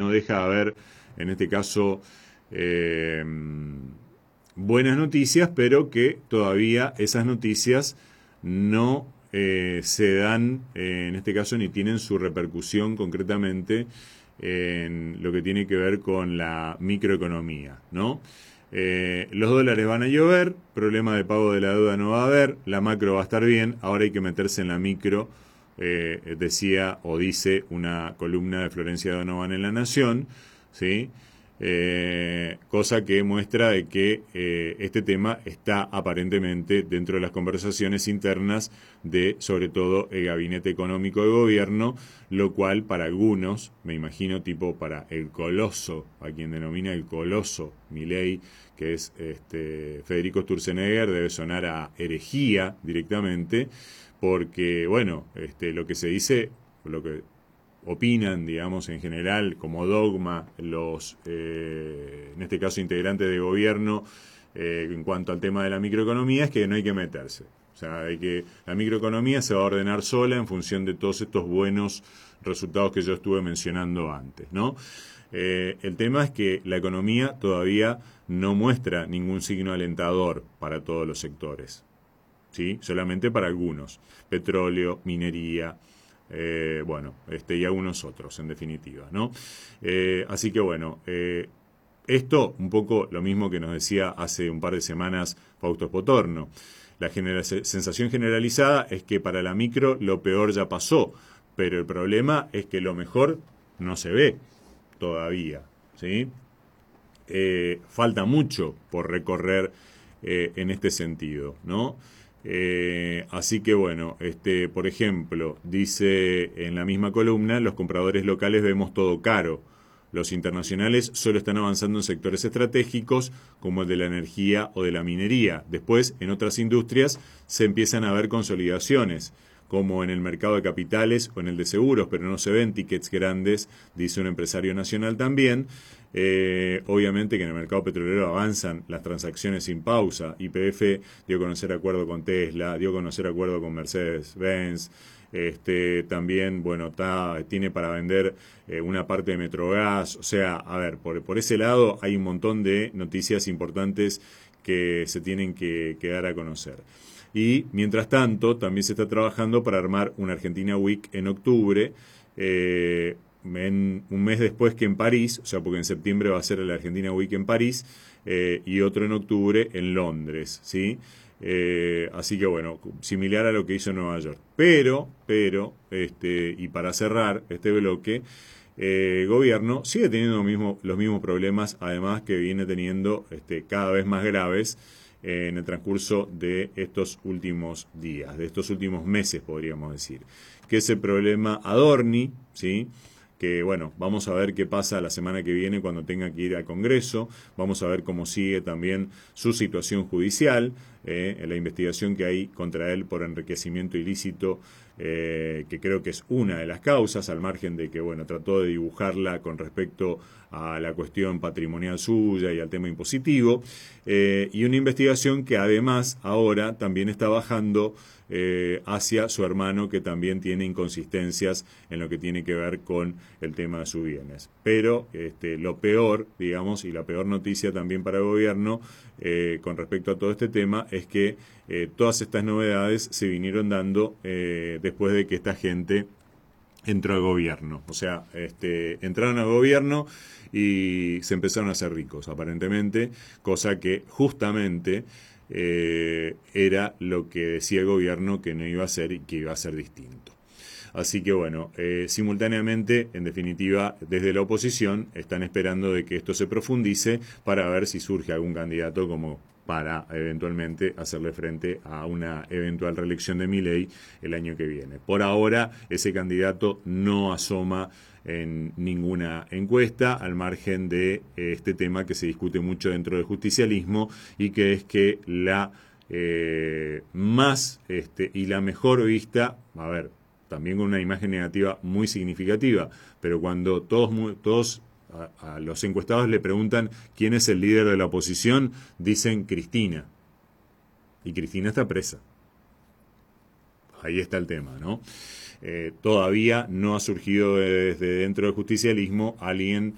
no deja de haber, en este caso, buenas noticias, pero que todavía esas noticias no se dan, en este caso, ni tienen su repercusión concretamente en lo que tiene que ver con la microeconomía, ¿no? Los dólares van a llover, problema de pago de la deuda no va a haber, la macro va a estar bien, ahora hay que meterse en la micro, decía o dice una columna de Florencia Donovan en La Nación, ¿sí? Cosa que muestra de que este tema está aparentemente dentro de las conversaciones internas de, sobre todo, el gabinete económico de gobierno, lo cual para algunos, me imagino, tipo para el coloso, a quien denomina el coloso Milei, que es Federico Sturzenegger, debe sonar a herejía directamente, porque, bueno, lo que se dice, lo que opinan, digamos, en general, como dogma, los, en este caso, integrantes de gobierno, en cuanto al tema de la microeconomía, es que no hay que meterse. O sea, la microeconomía se va a ordenar sola en función de todos estos buenos resultados que yo estuve mencionando antes, ¿no? El tema es que la economía todavía no muestra ningún signo alentador para todos los sectores, ¿sí? Solamente para algunos. Petróleo, minería, y algunos otros, en definitiva, ¿no? Así que bueno, esto un poco lo mismo que nos decía hace un par de semanas Fausto Spotorno. La sensación generalizada es que para la micro lo peor ya pasó, pero el problema es que lo mejor no se ve todavía, ¿sí? Falta mucho por recorrer en este sentido, ¿no? Así que bueno, por ejemplo, dice en la misma columna, los compradores locales vemos todo caro. Los internacionales solo están avanzando en sectores estratégicos como el de la energía o de la minería. Después, en otras industrias, se empiezan a ver consolidaciones, como en el mercado de capitales o en el de seguros, pero no se ven tickets grandes, dice un empresario nacional también. Obviamente que en el mercado petrolero avanzan las transacciones sin pausa. YPF dio a conocer acuerdo con Tesla, dio a conocer acuerdo con Mercedes-Benz. También, bueno, tiene para vender una parte de Metrogas. O sea, a ver, por ese lado hay un montón de noticias importantes que se tienen que dar a conocer. Y mientras tanto, también se está trabajando para armar una Argentina Week en octubre, un mes después que en París, o sea, porque en septiembre va a ser la Argentina Week en París, y otro en octubre en Londres, ¿sí? Así que bueno, similar a lo que hizo en Nueva York. Pero, y para cerrar este bloque, el gobierno sigue teniendo los mismos problemas, además que viene teniendo cada vez más graves en el transcurso de estos últimos días, de estos últimos meses, podríamos decir, que es el problema Adorni, ¿sí? Que bueno, vamos a ver qué pasa la semana que viene cuando tenga que ir al Congreso, vamos a ver cómo sigue también su situación judicial, la investigación que hay contra él por enriquecimiento ilícito, que creo que es una de las causas, al margen de que bueno, trató de dibujarla con respecto a la cuestión patrimonial suya y al tema impositivo, y una investigación que además ahora también está bajando hacia su hermano, que también tiene inconsistencias en lo que tiene que ver con el tema de sus bienes. Pero lo peor, digamos, y la peor noticia también para el gobierno con respecto a todo este tema es que todas estas novedades se vinieron dando después de que esta gente entró al gobierno. O sea, entraron al gobierno y se empezaron a hacer ricos, aparentemente, cosa que justamente era lo que decía el gobierno que no iba a ser y que iba a ser distinto. Así que bueno, simultáneamente, en definitiva, desde la oposición están esperando de que esto se profundice para ver si surge algún candidato como para eventualmente hacerle frente a una eventual reelección de Milei el año que viene. Por ahora, ese candidato no asoma en ninguna encuesta, al margen de este tema que se discute mucho dentro del justicialismo, y que es que la más y la mejor vista, a ver, también con una imagen negativa muy significativa, pero cuando todos a los encuestados le preguntan quién es el líder de la oposición, dicen Cristina. Y Cristina está presa. Ahí está el tema, ¿no? Todavía no ha surgido desde dentro del justicialismo alguien